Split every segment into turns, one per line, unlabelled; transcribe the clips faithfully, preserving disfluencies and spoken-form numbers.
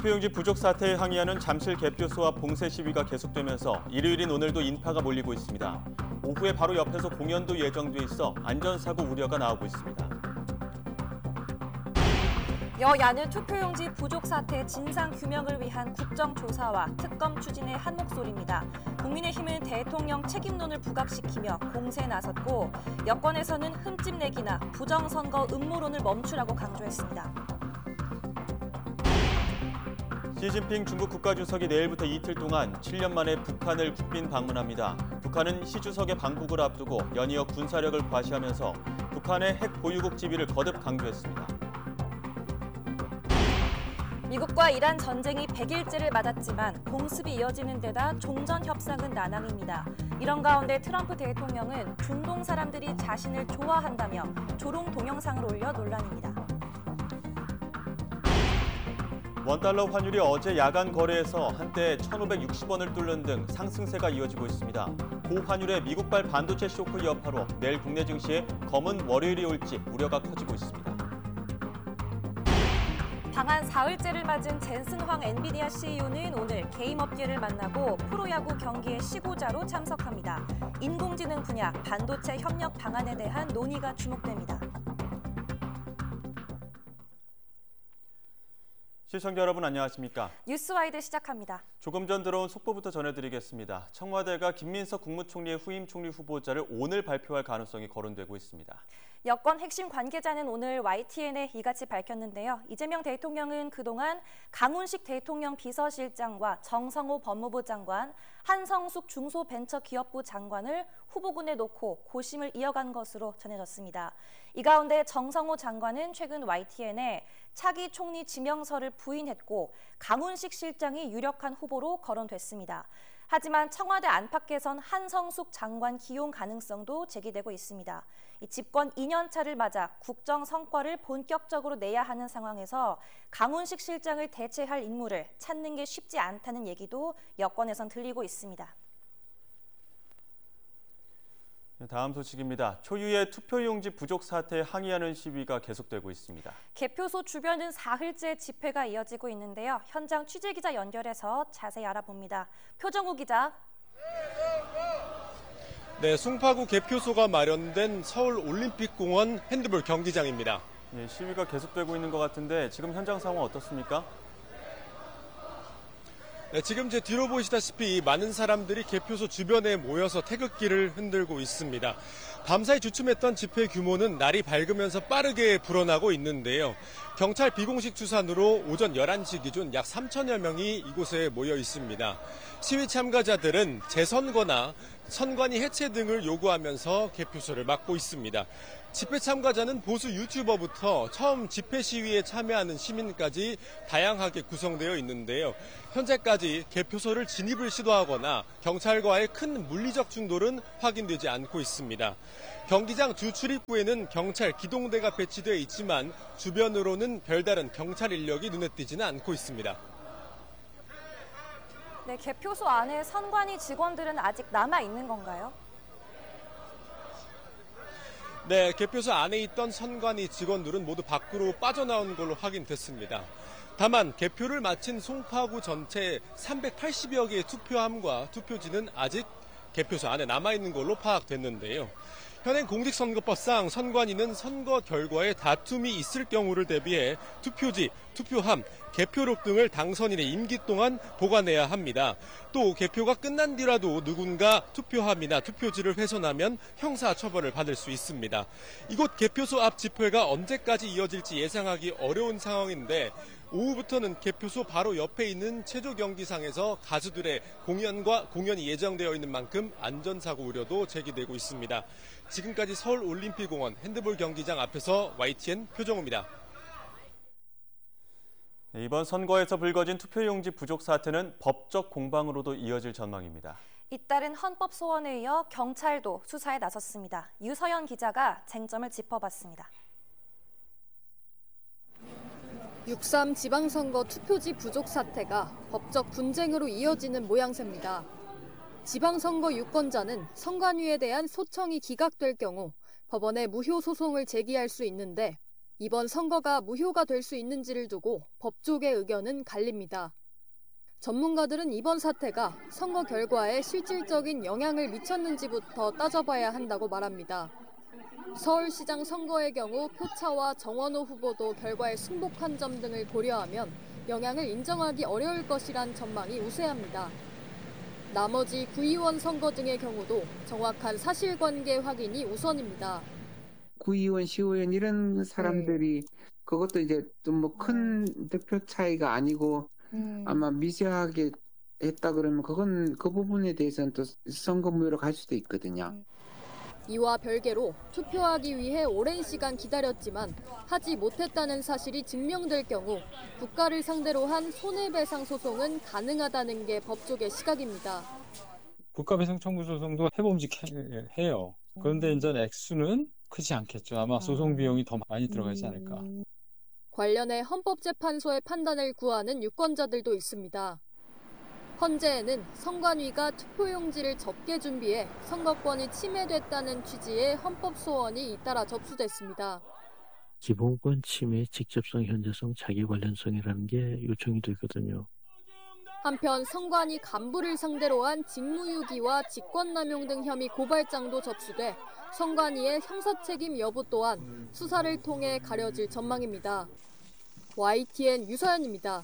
투표용지 부족 사태에 항의하는 잠실 개표소와 봉쇄 시위가 계속되면서 일요일인 오늘도 인파가 몰리고 있습니다. 오후에 바로 옆에서 공연도 예정돼 있어 안전사고 우려가 나오고 있습니다.
여야는 투표용지 부족 사태 진상 규명을 위한 국정조사와 특검 추진의 한 목소리입니다. 국민의힘은 대통령 책임론을 부각시키며 공세에 나섰고 여권에서는 흠집내기나 부정선거 음모론을 멈추라고 강조했습니다.
시진핑 중국 국가주석이 내일부터 이틀 동안 칠 년 만에 북한을 국빈 방문합니다. 북한은 시 주석의 방북을 앞두고 연이어 군사력을 과시하면서 북한의 핵 보유국 지위를 거듭 강조했습니다.
미국과 이란 전쟁이 백일째를 맞았지만 공습이 이어지는 데다 종전 협상은 난항입니다. 이런 가운데 트럼프 대통령은 중동 사람들이 자신을 좋아한다며 조롱 동영상을 올려 논란입니다.
원달러 환율이 어제 야간 거래에서 한때 천오백육십 원을 뚫는 등 상승세가 이어지고 있습니다. 고환율의 미국발 반도체 쇼크 여파로 내일 국내 증시에 검은 월요일이 올지 우려가 커지고 있습니다.
방한 사흘째를 맞은 젠슨 황 엔비디아 씨이오는 오늘 게임 업계를 만나고 프로야구 경기에 시구자로 참석합니다. 인공지능 분야 반도체 협력 방안에 대한 논의가 주목됩니다.
시청자 여러분 안녕하십니까?
뉴스와이드 시작합니다.
조금 전 들어온 속보부터 전해드리겠습니다. 청와대가 김민석 국무총리의 후임 총리 후보자를 오늘 발표할 가능성이 거론되고 있습니다.
여권 핵심 관계자는 오늘 와이티엔에 이같이 밝혔는데요. 이재명 대통령은 그동안 강훈식 대통령 비서실장과 정성호 법무부 장관, 한성숙 중소벤처기업부 장관을 후보군에 놓고 고심을 이어간 것으로 전해졌습니다. 이 가운데 정성호 장관은 최근 와이티엔에 차기 총리 지명서를 부인했고 강훈식 실장이 유력한 후보로 거론됐습니다. 하지만 청와대 안팎에선 한성숙 장관 기용 가능성도 제기되고 있습니다. 이 집권 이 년 차를 맞아 국정 성과를 본격적으로 내야 하는 상황에서 강훈식 실장을 대체할 인물을 찾는 게 쉽지 않다는 얘기도 여권에선 들리고 있습니다.
다음 소식입니다. 초유의 투표용지 부족 사태에 항의하는 시위가 계속되고 있습니다.
개표소 주변은 사흘째 집회가 이어지고 있는데요. 현장 취재기자 연결해서 자세히 알아봅니다. 표정우 기자.
네, 송파구 개표소가 마련된 서울올림픽공원 핸드볼 경기장입니다.
예, 시위가 계속되고 있는 것 같은데 지금 현장 상황 어떻습니까?
네, 지금 제 뒤로 보시다시피 많은 사람들이 개표소 주변에 모여서 태극기를 흔들고 있습니다. 밤사이 주춤했던 집회 규모는 날이 밝으면서 빠르게 불어나고 있는데요. 경찰 비공식 추산으로 오전 열한 시 기준 약 삼천여 명이 이곳에 모여 있습니다. 시위 참가자들은 재선거나 선관위 해체 등을 요구하면서 개표소를 막고 있습니다. 집회 참가자는 보수 유튜버부터 처음 집회 시위에 참여하는 시민까지 다양하게 구성되어 있는데요. 현재까지 개표소를 진입을 시도하거나 경찰과의 큰 물리적 충돌은 확인되지 않고 있습니다. 경기장 주 출입구에는 경찰 기동대가 배치되어 있지만 주변으로는 별다른 경찰 인력이 눈에 띄지는 않고 있습니다.
네, 개표소 안에 선관위 직원들은 아직 남아 있는 건가요?
네, 개표소 안에 있던 선관위 직원들은 모두 밖으로 빠져나온 걸로 확인됐습니다. 다만 개표를 마친 송파구 전체 삼백팔십여 개의 투표함과 투표지는 아직 개표소 안에 남아있는 걸로 파악됐는데요. 현행 공직선거법상 선관위는 선거 결과에 다툼이 있을 경우를 대비해 투표지, 투표함, 개표록 등을 당선인의 임기 동안 보관해야 합니다. 또 개표가 끝난 뒤라도 누군가 투표함이나 투표지를 훼손하면 형사처벌을 받을 수 있습니다. 이곳 개표소 앞 집회가 언제까지 이어질지 예상하기 어려운 상황인데 오후부터는 개표소 바로 옆에 있는 체조 경기장에서 가수들의 공연과 공연이 예정되어 있는 만큼 안전사고 우려도 제기되고 있습니다. 지금까지 서울올림픽공원 핸드볼 경기장 앞에서 와이티엔 표정우입니다.
이번 선거에서 불거진 투표용지 부족 사태는 법적 공방으로도 이어질 전망입니다.
잇따른 헌법소원에 이어 경찰도 수사에 나섰습니다. 유서연 기자가 쟁점을 짚어봤습니다.
육삼 지방선거 투표지 부족 사태가 법적 분쟁으로 이어지는 모양새입니다. 지방선거 유권자는 선관위에 대한 소청이 기각될 경우 법원에 무효 소송을 제기할 수 있는데 이번 선거가 무효가 될 수 있는지를 두고 법조계 의견은 갈립니다. 전문가들은 이번 사태가 선거 결과에 실질적인 영향을 미쳤는지부터 따져봐야 한다고 말합니다. 서울시장 선거의 경우 표차와 정원호 후보도 결과에 승복한 점 등을 고려하면 영향을 인정하기 어려울 것이란 전망이 우세합니다. 나머지 구의원 선거 등의 경우도 정확한 사실관계 확인이 우선입니다.
구의원, 시의원 이런 사람들이
네.
그것도 이제 좀 뭐 큰 득표 차이가 아니고
음.
아마 미세하게 했다 그러면 그건 그 부분에 대해서는 또 선거 무효로 갈 수도 있거든요.
이와 별개로 투표하기 위해 오랜 시간 기다렸지만 하지 못했다는 사실이 증명될 경우 국가를 상대로 한 손해배상 소송은 가능하다는 게 법조계 시각입니다.
국가배상 청구 소송도 해봄직해요. 그런데 이제 액수는 크지 않겠죠. 아마 소송 비용이 더 많이 들어가지 않을까.
관련해 헌법재판소의 판단을 구하는 유권자들도 있습니다. 헌재에는 선관위가 투표용지를 적게 준비해 선거권이 침해됐다는 취지의 헌법소원이 잇따라 접수됐습니다.
기본권 침해 직접성, 현재성, 자기 관련성이라는 게 요청이 되거든요.
한편 선관위 간부를 상대로 한 직무유기와 직권남용 등 혐의 고발장도 접수돼 선관위의 형사책임 여부 또한 수사를 통해 가려질 전망입니다. 와이티엔 유서연입니다.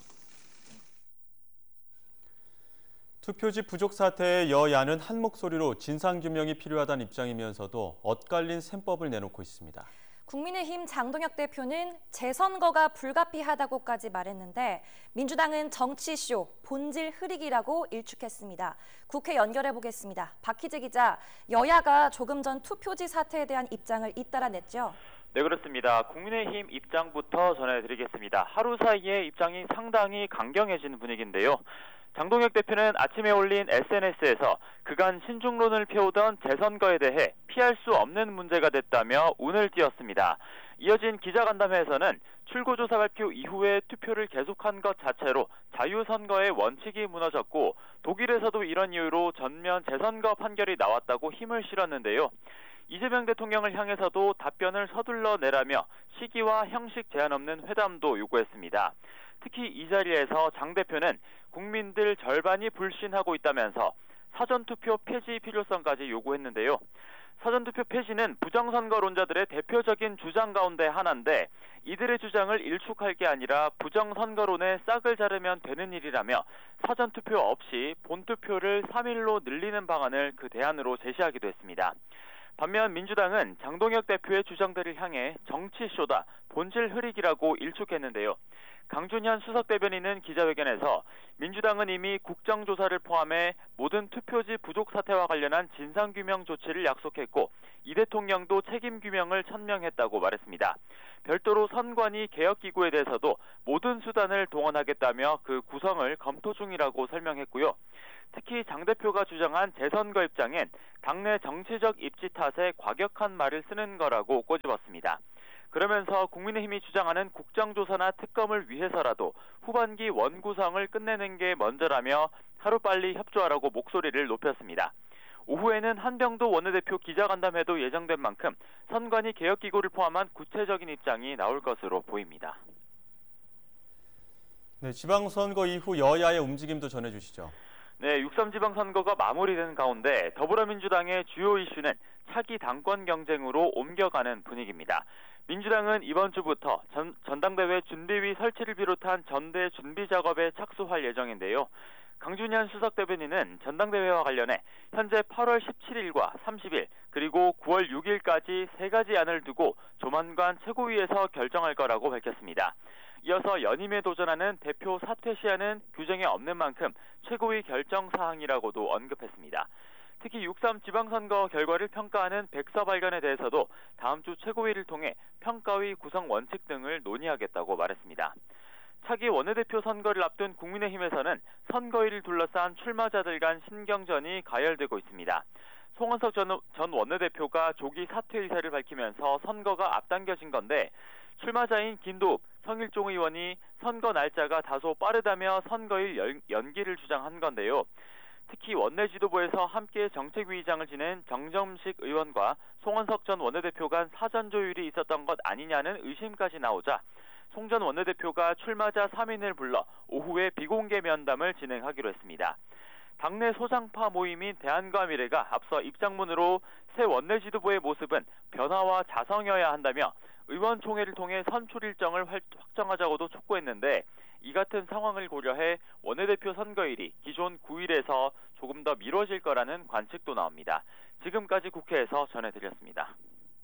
투표지 부족 사태에 여야는 한 목소리로 진상규명이 필요하다는 입장이면서도 엇갈린 셈법을 내놓고 있습니다.
국민의힘 장동혁 대표는 재선거가 불가피하다고까지 말했는데 민주당은 정치쇼, 본질 흐리기라고 일축했습니다. 국회 연결해 보겠습니다. 박희재 기자, 여야가 조금 전 투표지 사태에 대한 입장을 잇따라 냈죠?
네, 그렇습니다. 국민의힘 입장부터 전해드리겠습니다. 하루 사이에 입장이 상당히 강경해진 분위기인데요. 장동혁 대표는 아침에 올린 에스엔에스에서 그간 신중론을 펴오던 재선거에 대해 피할 수 없는 문제가 됐다며 운을 띄웠습니다. 이어진 기자간담회에서는 출구조사 발표 이후에 투표를 계속한 것 자체로 자유선거의 원칙이 무너졌고 독일에서도 이런 이유로 전면 재선거 판결이 나왔다고 힘을 실었는데요. 이재명 대통령을 향해서도 답변을 서둘러 내라며 시기와 형식 제한 없는 회담도 요구했습니다. 특히 이 자리에서 장 대표는 국민들 절반이 불신하고 있다면서 사전투표 폐지 필요성까지 요구했는데요. 사전투표 폐지는 부정선거론자들의 대표적인 주장 가운데 하나인데 이들의 주장을 일축할 게 아니라 부정선거론에 싹을 자르면 되는 일이라며 사전투표 없이 본투표를 삼 일로 늘리는 방안을 그 대안으로 제시하기도 했습니다. 반면 민주당은 장동혁 대표의 주장들을 향해 정치쇼다, 본질 흐리기라고 일축했는데요. 강준현 수석대변인은 기자회견에서 민주당은 이미 국정조사를 포함해 모든 투표지 부족 사태와 관련한 진상규명 조치를 약속했고 이 대통령도 책임규명을 천명했다고 말했습니다. 별도로 선관위 개혁기구에 대해서도 모든 수단을 동원하겠다며 그 구성을 검토 중이라고 설명했고요. 특히 장 대표가 주장한 재선거 입장엔 당내 정치적 입지 탓에 과격한 말을 쓰는 거라고 꼬집었습니다. 그러면서 국민의힘이 주장하는 국정조사나 특검을 위해서라도 후반기 원구성을 끝내는 게 먼저라며 하루빨리 협조하라고 목소리를 높였습니다. 오후에는 한병도 원내대표 기자간담회도 예정된 만큼 선관위 개혁기구를 포함한 구체적인 입장이 나올 것으로 보입니다.
네, 지방선거 이후 여야의 움직임도 전해주시죠.
네, 육 삼 지방선거가 마무리된 가운데 더불어민주당의 주요 이슈는 차기 당권 경쟁으로 옮겨가는 분위기입니다. 민주당은 이번 주부터 전, 전당대회 준비위 설치를 비롯한 전대 준비 작업에 착수할 예정인데요. 강준현 수석대변인은 전당대회와 관련해 현재 팔월 십칠일과 삼십일 그리고 구월 육일까지 세 가지 안을 두고 조만간 최고위에서 결정할 거라고 밝혔습니다. 이어서 연임에 도전하는 대표 사퇴 시한은 규정에 없는 만큼 최고위 결정 사항이라고도 언급했습니다. 특히 육 삼 지방선거 결과를 평가하는 백서 발간에 대해서도 다음 주 최고위를 통해 평가위 구성 원칙 등을 논의하겠다고 말했습니다. 차기 원내대표 선거를 앞둔 국민의힘에서는 선거일을 둘러싼 출마자들 간 신경전이 가열되고 있습니다. 송원석 전, 전 원내대표가 조기 사퇴 의사를 밝히면서 선거가 앞당겨진 건데 출마자인 김도읍, 성일종 의원이 선거 날짜가 다소 빠르다며 선거일 연, 연기를 주장한 건데요. 특히 원내 지도부에서 함께 정책위의장을 지낸 정점식 의원과 송원석 전 원내대표 간 사전 조율이 있었던 것 아니냐는 의심까지 나오자 송 전 원내대표가 출마자 삼 인을 불러 오후에 비공개 면담을 진행하기로 했습니다. 당내 소장파 모임인 대안과미래가 앞서 입장문으로 새 원내 지도부의 모습은 변화와 자성이어야 한다며 의원총회를 통해 선출 일정을 확정하자고도 촉구했는데 이 같은 상황을 고려해 원내대표 선거일이 기존 구 일에서 조금 더 미뤄질 거라는 관측도 나옵니다. 지금까지 국회에서 전해드렸습니다.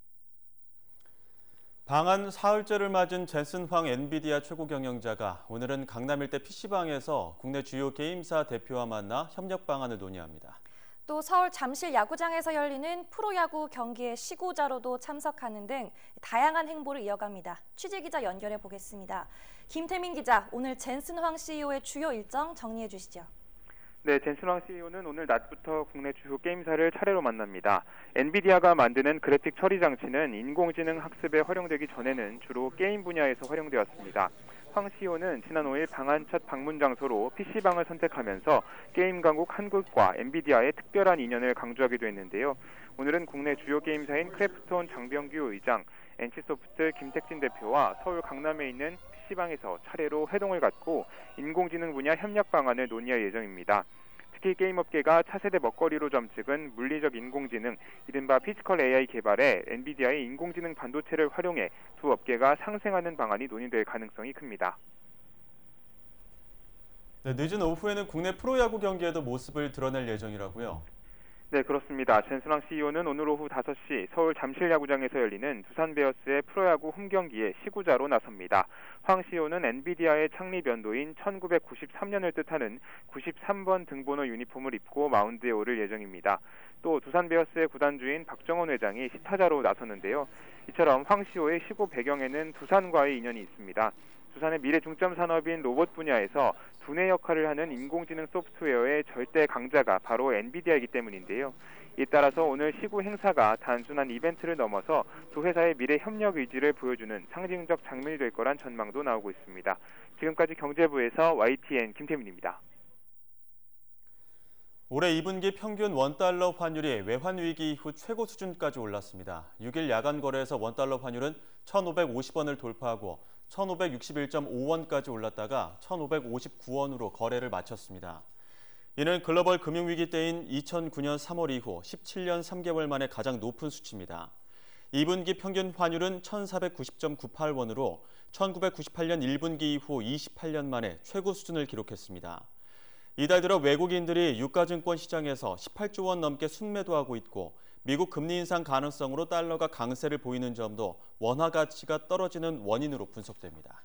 방한 사흘째를 맞은 젠슨 황 엔비디아 최고 경영자가 오늘은 강남 일대 피씨방에서 국내 주요 게임사 대표와 만나 협력 방안을 논의합니다.
또 서울 잠실 야구장에서 열리는 프로야구 경기의 시구자로도 참석하는 등 다양한 행보를 이어갑니다. 취재기자 연결해 보겠습니다. 김태민 기자, 오늘 젠슨 황 씨이오의 주요 일정 정리해 주시죠.
네, 젠슨 황 씨이오는 오늘 낮부터 국내 주요 게임사를 차례로 만납니다. 엔비디아가 만드는 그래픽 처리 장치는 인공지능 학습에 활용되기 전에는 주로 게임 분야에서 활용되었습니다. 황 씨이오는 지난 오 일 방한 첫 방문 장소로 피씨방을 선택하면서 게임 강국 한국과 엔비디아의 특별한 인연을 강조하기도 했는데요. 오늘은 국내 주요 게임사인 크래프톤 장병규 의장, 엔씨소프트 김택진 대표와 서울 강남에 있는 피씨방에서 차례로 회동을 갖고 인공지능 분야 협력 방안을 논의할 예정입니다. 특히 게임업계가 차세대 먹거리로 점찍은 물리적 인공지능, 이른바 피지컬 에이아이 개발에 엔비디아의 인공지능 반도체를 활용해 두 업계가 상생하는 방안이 논의될 가능성이 큽니다.
네, 늦은 오후에는 국내 프로야구 경기에도 모습을 드러낼 예정이라고요?
네, 그렇습니다. 젠슨 황 씨이오는 오늘 오후 다섯 시 서울 잠실 야구장에서 열리는 두산 베어스의 프로야구 홈경기에 시구자로 나섭니다. 황 씨이오는 엔비디아의 창립 연도인 천구백구십삼 년을 뜻하는 구십삼 번 등번호 유니폼을 입고 마운드에 오를 예정입니다. 또 두산 베어스의 구단주인 박정원 회장이 시타자로 나섰는데요. 이처럼 황 씨이오의 시구 배경에는 두산과의 인연이 있습니다. 두산의 미래 중점 산업인 로봇 분야에서 두뇌 역할을 하는 인공지능 소프트웨어의 절대 강자가 바로 엔비디아이기 때문인데요. 이에 따라서 오늘 시구 행사가 단순한 이벤트를 넘어서 두 회사의 미래 협력 의지를 보여주는 상징적 장면이 될 거란 전망도 나오고 있습니다. 지금까지 경제부에서 와이티엔 김태민입니다.
올해 이 분기 평균 원달러 환율이 외환 위기 이후 최고 수준까지 올랐습니다. 육 일 야간 거래에서 원달러 환율은 천오백오십 원을 돌파하고 천오백육십일 점 오 원까지 올랐다가 천오백오십구 원으로 거래를 마쳤습니다. 이는 글로벌 금융위기 때인 이천구 년 삼 월 이후 십칠 년 삼 개월 만에 가장 높은 수치입니다. 이 분기 평균 환율은 천사백구십 점 구팔 원으로 천구백구십팔 년 일 분기 이후 이십팔 년 만에 최고 수준을 기록했습니다. 이달 들어 외국인들이 유가증권 시장에서 십팔조 원 넘게 순매도하고 있고 미국 금리 인상 가능성으로 달러가 강세를 보이는 점도 원화 가치가 떨어지는 원인으로 분석됩니다.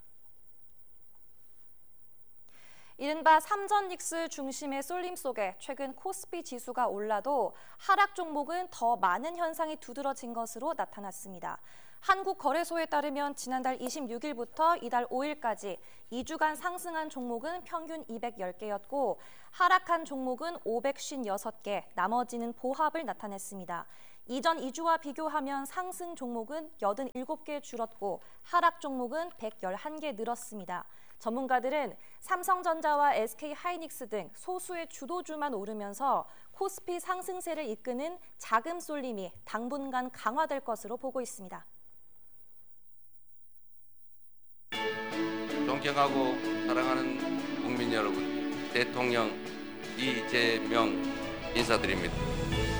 이른바 삼전 닉스 중심의 쏠림 속에 최근 코스피 지수가 올라도 하락 종목은 더 많은 현상이 두드러진 것으로 나타났습니다. 한국거래소에 따르면 지난달 이십육 일부터 이달 오 일까지 이 주간 상승한 종목은 평균 이백십 개였고 하락한 종목은 오백오십육 개, 나머지는 보합을 나타냈습니다. 이전 이 주와 비교하면 상승 종목은 팔십칠 개 줄었고 하락 종목은 백십일 개 늘었습니다. 전문가들은 삼성전자와 에스케이하이닉스 등 소수의 주도주만 오르면서 코스피 상승세를 이끄는 자금 쏠림이 당분간 강화될 것으로 보고 있습니다.
존경하고 사랑하는 국민 여러분, 대통령 이재명 인사드립니다.